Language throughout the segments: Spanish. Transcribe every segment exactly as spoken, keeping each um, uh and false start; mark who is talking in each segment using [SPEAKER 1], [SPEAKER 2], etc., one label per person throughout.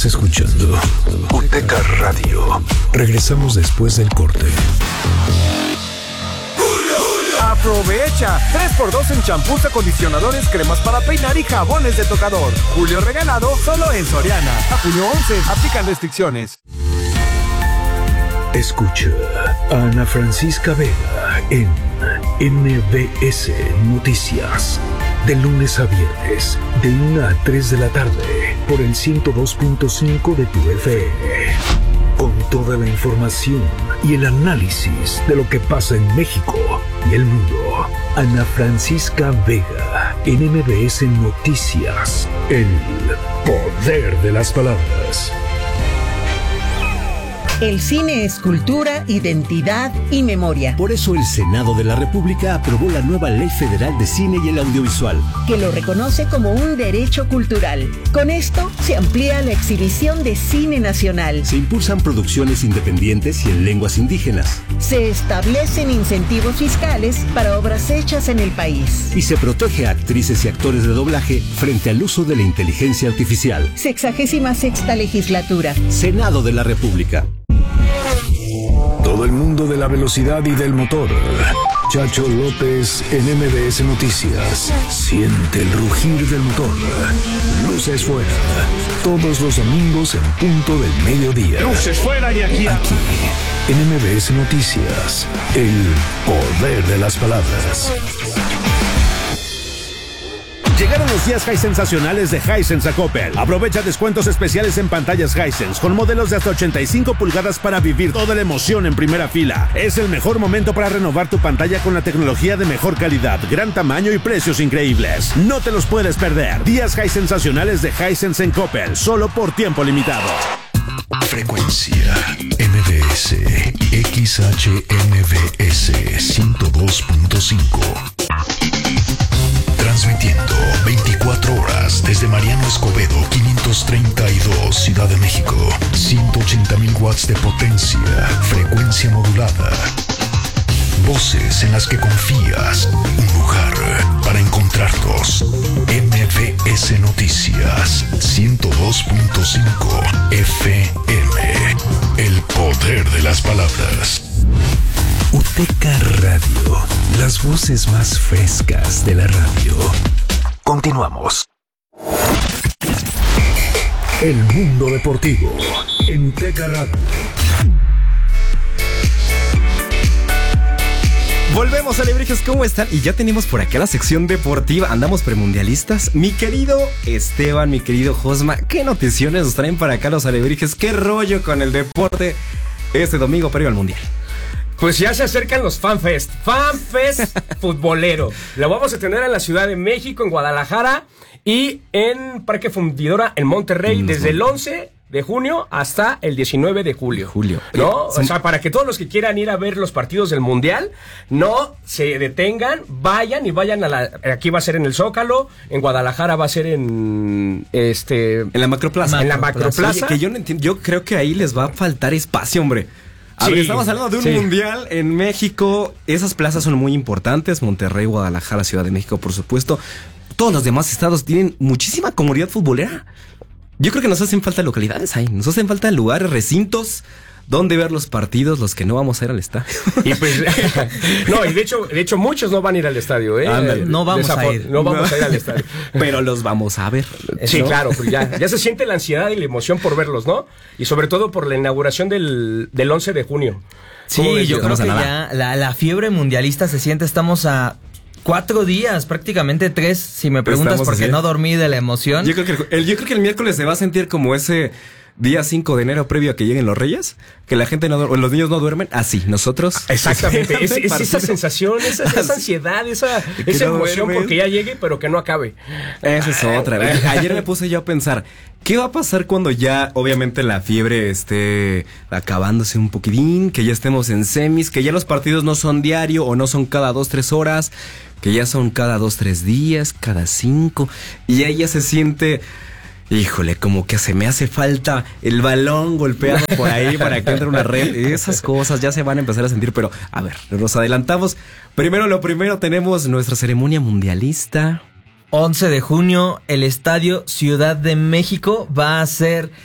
[SPEAKER 1] Estás escuchando Uteca Radio. Regresamos después del corte.
[SPEAKER 2] Aprovecha tres por dos en champús, acondicionadores, cremas para peinar y jabones de tocador. Julio regalado solo en Soriana. A junio once, aplican restricciones.
[SPEAKER 1] Escucha a Ana Francisca Vega en M B S Noticias. De lunes a viernes, de una a tres de la tarde, por el ciento dos punto cinco de tu F M. Con toda la información y el análisis de lo que pasa en México y el mundo. Ana Francisca Vega en M B S Noticias. El poder de las palabras.
[SPEAKER 3] El cine es cultura, identidad y memoria.
[SPEAKER 4] Por eso el Senado de la República aprobó la nueva Ley Federal de Cine y el Audiovisual,
[SPEAKER 3] que lo reconoce como un derecho cultural. Con esto se amplía la exhibición de cine nacional.
[SPEAKER 4] Se impulsan producciones independientes y en lenguas indígenas.
[SPEAKER 3] Se establecen incentivos fiscales para obras hechas en el país.
[SPEAKER 4] Y se protege a actrices y actores de doblaje frente al uso de la inteligencia artificial.
[SPEAKER 3] Sexagésima sexta legislatura.
[SPEAKER 4] Senado de la República.
[SPEAKER 1] Todo el mundo de la velocidad y del motor. Chacho López en M B S Noticias. Siente el rugir del motor. Luces fuera. Todos los domingos en punto del mediodía.
[SPEAKER 2] Luces fuera y aquí.
[SPEAKER 1] Aquí, en M B S Noticias. El poder de las palabras.
[SPEAKER 5] Llegaron los días Hisense sensacionales de Hisense a Coppel. Aprovecha descuentos especiales en pantallas Hisense con modelos de hasta ochenta y cinco pulgadas para vivir toda la emoción en primera fila. Es el mejor momento para renovar tu pantalla con la tecnología de mejor calidad, gran tamaño y precios increíbles. No te los puedes perder. Días Hisense sensacionales de Hisense en Coppel, solo por tiempo limitado.
[SPEAKER 1] Frecuencia M B S X H M B S ciento dos punto cinco. Transmitiendo veinticuatro horas desde Mariano Escobedo quinientos treinta y dos, Ciudad de México. ciento ochenta mil watts de potencia, frecuencia modulada. Voces en las que confías, un lugar para encontrarlos. M B S Noticias ciento dos punto cinco F M. El poder de las palabras. Uteca Radio, las voces más frescas de la radio. Continuamos. El mundo deportivo en Uteca Radio.
[SPEAKER 6] Volvemos, alebrijes, ¿cómo están? Y ya tenemos por acá la sección deportiva. Andamos premundialistas. Mi querido Esteban, mi querido Josma, ¿qué noticiones nos traen para acá los alebrijes? ¿Qué rollo con el deporte este domingo previo al Mundial?
[SPEAKER 7] Pues ya se acercan los FanFest. FanFest futbolero. Lo vamos a tener en la Ciudad de México, en Guadalajara y en Parque Fundidora en Monterrey mm, desde el once de junio hasta el diecinueve de julio.
[SPEAKER 6] Julio.
[SPEAKER 7] ¿No? O sea, para que todos los que quieran ir a ver los partidos del Mundial no se detengan, vayan y vayan a la... Aquí va a ser en el Zócalo, en Guadalajara va a ser en... este
[SPEAKER 6] En la Macroplaza.
[SPEAKER 7] En la Macroplaza.
[SPEAKER 6] Oye, que yo no entiendo, yo creo que ahí les va a faltar espacio, hombre. A
[SPEAKER 7] Sí,
[SPEAKER 6] ver, estamos hablando de un
[SPEAKER 7] sí. mundial
[SPEAKER 6] en México. Esas plazas son muy importantes. Monterrey, Guadalajara, Ciudad de México, por supuesto. Todos los demás estados tienen muchísima comunidad futbolera. Yo creo que nos hacen falta localidades ahí. Nos hacen falta lugares, recintos donde ver los partidos, los que no vamos a ir al estadio.
[SPEAKER 7] Y pues, no, y de hecho, de hecho muchos no van a ir al estadio, ¿eh?
[SPEAKER 6] Ándale.
[SPEAKER 8] No vamos
[SPEAKER 7] Desafo-
[SPEAKER 8] a ir.
[SPEAKER 7] No vamos a ir al estadio.
[SPEAKER 6] Pero los vamos a ver.
[SPEAKER 7] Sí,
[SPEAKER 6] ¿no?
[SPEAKER 7] claro, pues ya, ya se siente la ansiedad y la emoción por verlos, ¿no? Y sobre todo por la inauguración del, del once de junio.
[SPEAKER 8] Sí, yo creo
[SPEAKER 6] Vamos a
[SPEAKER 8] que
[SPEAKER 6] nada.
[SPEAKER 8] ya la, la fiebre mundialista se siente. Estamos a cuatro días, prácticamente tres, si me preguntas,
[SPEAKER 6] Estamos
[SPEAKER 8] porque
[SPEAKER 6] así.
[SPEAKER 8] no dormí de la emoción.
[SPEAKER 6] Yo creo que el, yo creo que el miércoles se va a sentir como ese día cinco de enero previo a que lleguen los Reyes, que la gente no duerme, o los niños no duermen, así, nosotros.
[SPEAKER 7] Exactamente, es, es
[SPEAKER 6] partido.
[SPEAKER 7] esa sensación, esa, esa ansiedad, esa,
[SPEAKER 6] Que
[SPEAKER 7] esa
[SPEAKER 6] no
[SPEAKER 7] emoción
[SPEAKER 6] duermen.
[SPEAKER 7] porque ya llegue, pero que no acabe.
[SPEAKER 6] Esa es otra. Ayer me puse yo a pensar, ¿qué va a pasar cuando ya, obviamente, la fiebre esté acabándose un poquitín, que ya estemos en semis, que ya los partidos no son diario o no son cada dos, tres horas, que ya son cada dos, tres días, cada cinco, y ahí ya se siente... Híjole, como que se me hace falta el balón golpeado por ahí para que entre una red. Esas cosas ya se van a empezar a sentir, pero a ver, nos adelantamos. Primero lo primero, tenemos nuestra ceremonia mundialista.
[SPEAKER 8] once de junio, el Estadio Ciudad de México va a ser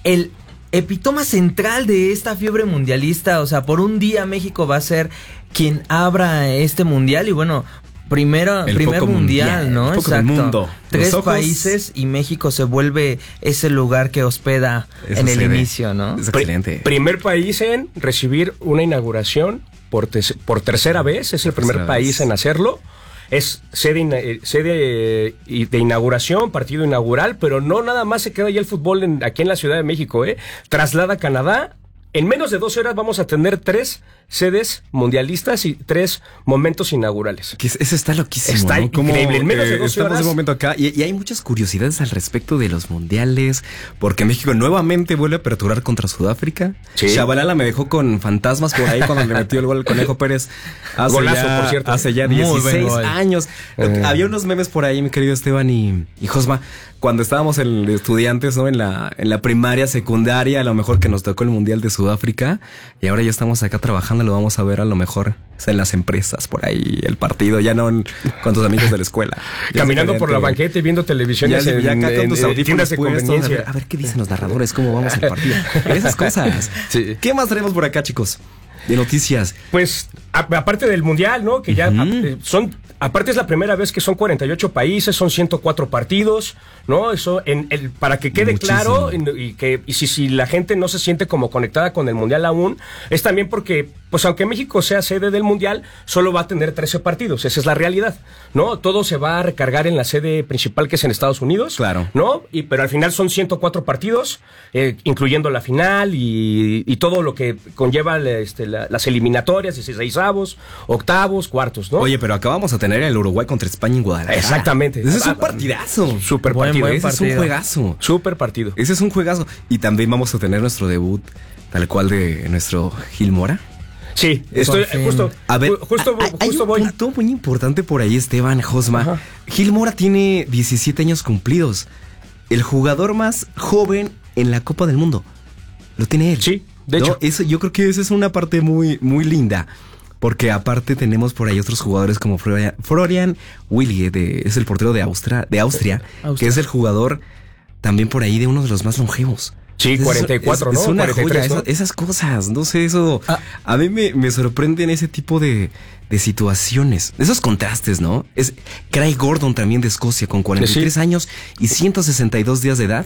[SPEAKER 8] el epítoma central de esta fiebre mundialista. O sea, por un día México va a ser quien abra este mundial y bueno, primero,
[SPEAKER 6] el
[SPEAKER 8] primer mundial,
[SPEAKER 6] mundial,
[SPEAKER 8] ¿no?
[SPEAKER 6] el foco del mundo.
[SPEAKER 8] Tres
[SPEAKER 6] Los ojos...
[SPEAKER 8] países y México se vuelve ese lugar que hospeda
[SPEAKER 6] Eso
[SPEAKER 8] en el
[SPEAKER 6] ve.
[SPEAKER 8] inicio, ¿no?
[SPEAKER 6] Es excelente.
[SPEAKER 7] Pr- primer país en recibir una inauguración por, te- por tercera vez, es el primer
[SPEAKER 6] Tercera
[SPEAKER 7] país
[SPEAKER 6] vez.
[SPEAKER 7] en hacerlo. Es sede, ina- eh, sede eh, de inauguración, partido inaugural, pero no nada más se queda ya el fútbol en- aquí en la Ciudad de México, ¿eh? Traslada a Canadá. En menos de doce horas vamos a tener tres sedes mundialistas y tres momentos inaugurales.
[SPEAKER 6] Que eso está loquísimo.
[SPEAKER 7] Está
[SPEAKER 6] ¿no? Como,
[SPEAKER 7] increíble. En menos de
[SPEAKER 6] eh,
[SPEAKER 7] doce
[SPEAKER 6] estamos
[SPEAKER 7] horas.
[SPEAKER 6] de momento acá y, y hay muchas curiosidades al respecto de los mundiales, porque México nuevamente vuelve a aperturar contra Sudáfrica.
[SPEAKER 7] Sí.
[SPEAKER 6] Shabalala me dejó con fantasmas por ahí cuando le metió el gol al Conejo Pérez. Hace
[SPEAKER 7] Golazo,
[SPEAKER 6] ya,
[SPEAKER 7] por cierto.
[SPEAKER 6] Hace ya
[SPEAKER 8] Muy buen
[SPEAKER 6] dieciséis
[SPEAKER 8] gol.
[SPEAKER 6] años. Lo que-
[SPEAKER 7] Eh.
[SPEAKER 6] Había unos memes por ahí, mi querido Esteban y, y Josma, cuando estábamos en estudiantes, ¿no? En la, en la primaria, secundaria, a lo mejor que nos tocó el Mundial de Sudáfrica. Y ahora ya estamos acá trabajando, lo vamos a ver a lo mejor en las empresas, por ahí, el partido, ya no en- con tus amigos de la escuela. Ya
[SPEAKER 7] Caminando
[SPEAKER 6] es
[SPEAKER 7] por la
[SPEAKER 6] diferente.
[SPEAKER 7] banqueta y viendo televisión
[SPEAKER 6] Ya,
[SPEAKER 7] en,
[SPEAKER 6] ya acá con
[SPEAKER 7] en-
[SPEAKER 6] tus
[SPEAKER 7] en
[SPEAKER 6] audífonos
[SPEAKER 7] tiendas de
[SPEAKER 6] puestos, a
[SPEAKER 7] conveniencia.
[SPEAKER 6] ver, a ver qué dicen los narradores, cómo vamos al partido. Esas cosas.
[SPEAKER 7] Sí.
[SPEAKER 6] ¿Qué más tenemos por acá, chicos? De noticias.
[SPEAKER 7] Pues, a- aparte del Mundial, ¿no? Que ya
[SPEAKER 6] Ujú.
[SPEAKER 7] a- eh, son, aparte es la primera vez que son cuarenta y ocho países, son ciento cuatro partidos, ¿no? Eso, en el, para que quede
[SPEAKER 6] Muchísimo.
[SPEAKER 7] claro, en- y que y si, si la gente no se siente como conectada con el Mundial aún, es también porque, pues aunque México sea sede del Mundial, solo va a tener trece partidos, esa es la realidad, ¿no? Todo se va a recargar en la sede principal que es en Estados Unidos,
[SPEAKER 6] Claro.
[SPEAKER 7] ¿no? Y, pero al final son ciento cuatro partidos, eh, incluyendo la final y, y todo lo que conlleva este, la- las eliminatorias, dieciseisavos, octavos, cuartos, ¿no?
[SPEAKER 6] Oye, pero acabamos a tener el Uruguay contra España en Guadalajara.
[SPEAKER 7] Exactamente.
[SPEAKER 6] Ese es un
[SPEAKER 7] Ah,
[SPEAKER 6] partidazo.
[SPEAKER 7] Súper
[SPEAKER 8] Buen,
[SPEAKER 7] partido.
[SPEAKER 8] buen
[SPEAKER 6] Ese es un
[SPEAKER 8] partido.
[SPEAKER 6] juegazo.
[SPEAKER 7] Súper partido.
[SPEAKER 6] Ese es un juegazo. Y también vamos a tener nuestro debut, tal cual de nuestro Gil Mora.
[SPEAKER 7] Sí, estoy
[SPEAKER 8] fin.
[SPEAKER 7] justo.
[SPEAKER 6] A ver,
[SPEAKER 7] ju- justo,
[SPEAKER 6] hay, hay
[SPEAKER 7] justo
[SPEAKER 6] un
[SPEAKER 7] voy.
[SPEAKER 6] punto muy importante por ahí, Esteban, Josma.
[SPEAKER 7] Ajá.
[SPEAKER 6] Gil Mora tiene diecisiete años cumplidos. El jugador más joven en la Copa del Mundo. Lo tiene él.
[SPEAKER 7] Sí, de
[SPEAKER 6] ¿No?
[SPEAKER 7] hecho.
[SPEAKER 6] Eso, yo creo que esa es una parte muy, muy linda. Porque aparte tenemos por ahí otros jugadores como Florian, Florian Willige, de, es el portero de Austria, de Austria,
[SPEAKER 8] Austria.
[SPEAKER 6] que es el jugador también por ahí de uno de los más longevos.
[SPEAKER 7] Sí,
[SPEAKER 6] Es-
[SPEAKER 7] cuarenta y cuatro,
[SPEAKER 6] es,
[SPEAKER 7] ¿no?
[SPEAKER 6] Es una
[SPEAKER 7] cuarenta y
[SPEAKER 6] joya,
[SPEAKER 7] tres, ¿no?
[SPEAKER 6] esas, esas cosas, no sé, eso...
[SPEAKER 8] Ah.
[SPEAKER 6] A mí me, me sorprenden ese tipo de, de situaciones, esos contrastes, ¿no? Es Craig Gordon también de Escocia, con cuarenta y tres
[SPEAKER 7] Sí.
[SPEAKER 6] años y ciento sesenta y dos días de edad.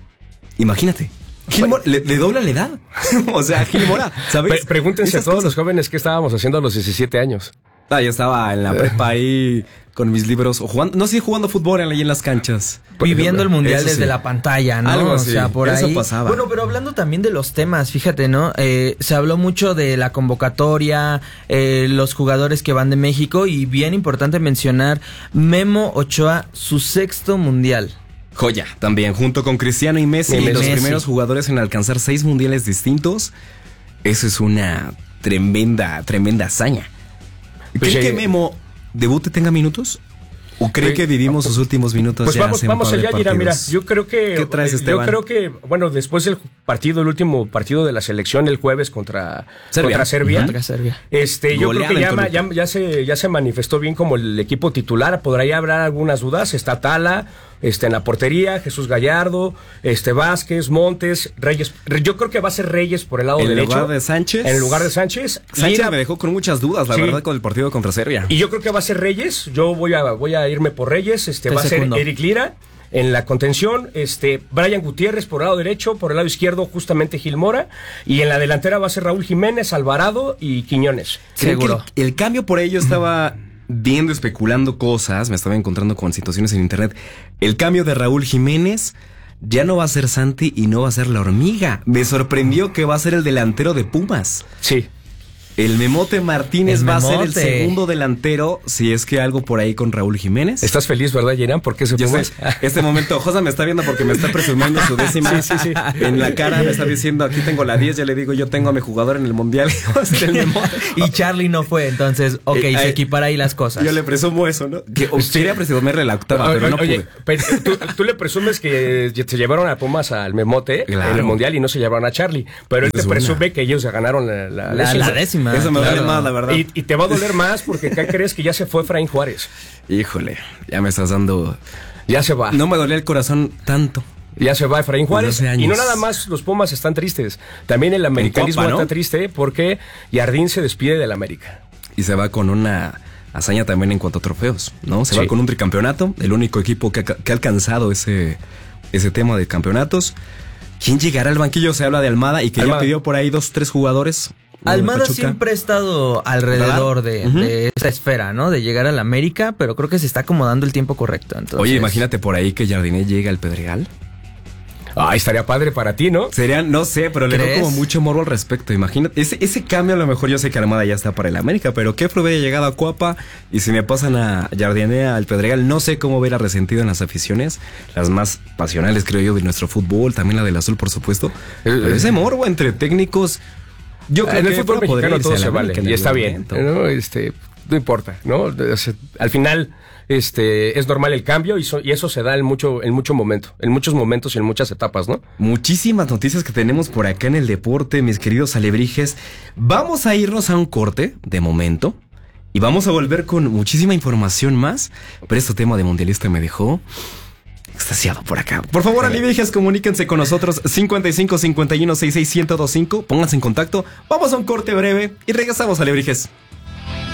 [SPEAKER 6] Imagínate. Gil Mora, le, le dobla la edad. O sea, Gil Mora, ¿sabes?
[SPEAKER 7] Pre- pregúntense
[SPEAKER 6] Esas
[SPEAKER 7] a todos
[SPEAKER 6] cosas.
[SPEAKER 7] los jóvenes qué estábamos haciendo a los diecisiete años.
[SPEAKER 6] Ah, yo estaba en la prepa ahí con mis libros, o jugando, no sé, jugando fútbol ahí en las canchas.
[SPEAKER 8] Viviendo el mundial
[SPEAKER 6] Eso
[SPEAKER 8] desde
[SPEAKER 6] sí.
[SPEAKER 8] la pantalla, ¿no?
[SPEAKER 6] Algo
[SPEAKER 8] o
[SPEAKER 6] así,
[SPEAKER 8] sea, por
[SPEAKER 6] eso
[SPEAKER 8] ahí.
[SPEAKER 6] pasaba.
[SPEAKER 8] Bueno, pero hablando también de los temas, fíjate, ¿no? Eh, se habló mucho de la convocatoria, eh, los jugadores que van de México y bien importante mencionar Memo Ochoa, su sexto mundial.
[SPEAKER 6] Joya, también, junto con Cristiano y Messi,
[SPEAKER 7] Y
[SPEAKER 6] los
[SPEAKER 8] Messi.
[SPEAKER 6] primeros jugadores en alcanzar seis mundiales distintos. Eso es una tremenda, tremenda hazaña.
[SPEAKER 7] Pues,
[SPEAKER 6] ¿Cree
[SPEAKER 7] eh,
[SPEAKER 6] que Memo debute tenga minutos? ¿O cree
[SPEAKER 7] Pues,
[SPEAKER 6] que vivimos sus últimos minutos
[SPEAKER 7] Pues
[SPEAKER 6] ya
[SPEAKER 7] vamos,
[SPEAKER 6] sin
[SPEAKER 7] vamos
[SPEAKER 6] par de
[SPEAKER 7] allá, Gira, mira,
[SPEAKER 6] partidos?
[SPEAKER 7] yo creo que
[SPEAKER 6] ¿Qué traes,
[SPEAKER 7] yo
[SPEAKER 6] Esteban?
[SPEAKER 7] creo que bueno, después del partido, el último partido de la selección el jueves contra
[SPEAKER 6] Serbia.
[SPEAKER 7] contra Serbia,
[SPEAKER 8] Contra Serbia.
[SPEAKER 7] este, yo
[SPEAKER 6] Goleada
[SPEAKER 7] creo que
[SPEAKER 6] en
[SPEAKER 7] ya, ma-
[SPEAKER 6] Toluca.
[SPEAKER 7] ya, ya se ya se manifestó bien como el equipo titular, podrá ya haber algunas dudas, está Tala, este en la portería, Jesús Gallardo, este Vázquez, Montes, Reyes, yo creo que va a ser Reyes por el lado
[SPEAKER 6] En
[SPEAKER 7] derecho.
[SPEAKER 6] lugar de Sánchez.
[SPEAKER 7] En lugar de Sánchez,
[SPEAKER 6] Sánchez
[SPEAKER 7] Lira-
[SPEAKER 6] me dejó con muchas dudas, la
[SPEAKER 7] Sí.
[SPEAKER 6] verdad, con el partido contra Serbia.
[SPEAKER 7] y yo creo que va a ser Reyes. Yo voy a, voy a irme por Reyes. Este
[SPEAKER 8] Te
[SPEAKER 7] va a
[SPEAKER 8] secundo.
[SPEAKER 7] ser Eric Lira en la contención. Este Brian Gutiérrez por el lado derecho, por el lado izquierdo justamente Gil Mora. Y en la delantera va a ser Raúl Jiménez, Alvarado y Quiñones.
[SPEAKER 6] ¿Creen que
[SPEAKER 8] Seguro.
[SPEAKER 6] El, el cambio por ello estaba viendo, especulando cosas, me estaba encontrando con situaciones en internet. El cambio de Raúl Jiménez ya no va a ser Santi y no va a ser la hormiga. Me sorprendió que va a ser el delantero de Pumas.
[SPEAKER 7] Sí.
[SPEAKER 6] El Memote Martínez
[SPEAKER 8] El
[SPEAKER 6] va a ser el
[SPEAKER 8] Memote.
[SPEAKER 6] segundo delantero, si es que algo por ahí con Raúl Jiménez.
[SPEAKER 7] ¿Estás feliz, verdad, Yerán? ¿Por qué se
[SPEAKER 6] Ya
[SPEAKER 7] Pumas?
[SPEAKER 6] sé, este momento, Josa me está viendo porque me está presumiendo su décima.
[SPEAKER 7] Sí, sí, sí.
[SPEAKER 6] En la cara me está diciendo, aquí tengo la diez, ya le digo, yo tengo a mi jugador en el Mundial. El Memote.
[SPEAKER 8] Y Charlie no fue, entonces, ok,
[SPEAKER 6] Eh,
[SPEAKER 8] se
[SPEAKER 6] eh,
[SPEAKER 8] equipara ahí las cosas.
[SPEAKER 6] Yo le presumo eso, ¿no? Que o quería presumirle la octava,
[SPEAKER 7] Oye,
[SPEAKER 6] pero no
[SPEAKER 7] oye,
[SPEAKER 6] pude.
[SPEAKER 7] pero tú, tú le presumes que se llevaron a Pumas al Memote
[SPEAKER 6] Claro.
[SPEAKER 7] en el Mundial y no se llevaron a Charlie. Pero él
[SPEAKER 6] Es
[SPEAKER 7] te
[SPEAKER 6] buena.
[SPEAKER 7] presume que ellos se ganaron la, la,
[SPEAKER 8] La- la décima.
[SPEAKER 6] Eso me
[SPEAKER 8] claro.
[SPEAKER 6] duele más, la verdad.
[SPEAKER 7] Y, y te va a doler más porque acá crees que ya se fue Efraín Juárez.
[SPEAKER 6] Híjole, ya me estás dando...
[SPEAKER 7] Ya se va.
[SPEAKER 6] No me dolía el corazón tanto
[SPEAKER 7] Ya se va Efraín Juárez.
[SPEAKER 6] doce años.
[SPEAKER 7] Y no nada más los Pumas están tristes. También el americanismo
[SPEAKER 6] Copa, ¿no?
[SPEAKER 7] está triste porque Jardín se despide del América.
[SPEAKER 6] Y se va con una hazaña también en cuanto a trofeos, ¿no? Se
[SPEAKER 7] Sí.
[SPEAKER 6] va con un tricampeonato, el único equipo que ha, que ha alcanzado ese, ese tema de campeonatos. ¿Quién llegará al banquillo? Se habla de Almada y que
[SPEAKER 7] Almada.
[SPEAKER 6] ya pidió por ahí dos, tres jugadores. uno de
[SPEAKER 8] Almada
[SPEAKER 6] Pachuca.
[SPEAKER 8] siempre ha estado alrededor de,
[SPEAKER 6] Ujú.
[SPEAKER 8] de esta esfera, ¿no? De llegar al América, pero creo que se está acomodando el tiempo correcto. Entonces,
[SPEAKER 6] Oye, imagínate por ahí que Jardiné llega al Pedregal.
[SPEAKER 7] Ah, estaría padre para ti, ¿no?
[SPEAKER 6] Sería, no sé, pero le veo
[SPEAKER 8] ¿Crees?
[SPEAKER 6] como mucho morbo al respecto. Imagínate, ese, ese cambio a lo mejor yo sé que Armada ya está para el América, pero que hubiera llegado a Cuapa y si me pasan a Jardiné al Pedregal, no sé cómo hubiera resentido en las aficiones, las más pasionales creo yo de nuestro fútbol, también la del azul por supuesto. Pero ese morbo entre técnicos, yo creo
[SPEAKER 7] en el
[SPEAKER 6] que
[SPEAKER 7] fútbol
[SPEAKER 6] podría
[SPEAKER 7] mexicano
[SPEAKER 6] irse
[SPEAKER 7] todo
[SPEAKER 6] al
[SPEAKER 7] se
[SPEAKER 6] América
[SPEAKER 7] vale
[SPEAKER 6] en
[SPEAKER 7] y
[SPEAKER 6] algún
[SPEAKER 7] está bien,
[SPEAKER 6] momento.
[SPEAKER 7] ¿no? Este, no importa, ¿no? O sea, al final este es normal el cambio y, so- y eso se da en mucho en mucho momento, en muchos momentos y en muchas etapas, ¿no?
[SPEAKER 6] Muchísimas noticias que tenemos por acá en el deporte, mis queridos alebrijes. Vamos a irnos a un corte de momento y vamos a volver con muchísima información más. Pero este tema de mundialista me dejó extasiado por acá. Por favor, alebrijes, comuníquense con nosotros cincuenta y cinco cincuenta y uno sesenta y seis ciento veinticinco. Pónganse en contacto. Vamos a un corte breve y regresamos, alebrijes.